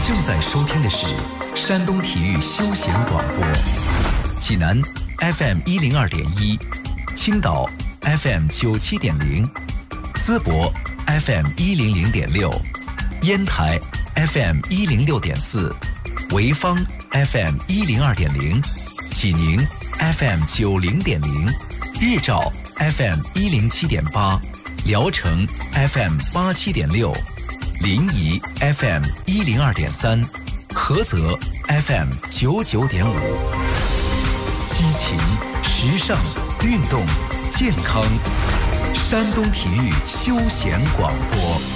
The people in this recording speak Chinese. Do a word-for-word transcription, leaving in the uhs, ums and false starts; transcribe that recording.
正在收听的是山东体育休闲广播，济南 F M 一零二点一，青岛 F M 九七点零，淄博 F M 一零零点六，烟台 F M 一零六点四，潍坊 F M 一零二点零，济宁 F M 九零点零，日照 F M 一零七点八，聊城 F M 八七点六，临沂 F M 一零二点三，菏泽 F M 九九点五。激情、时尚、运动、健康，山东体育休闲广播。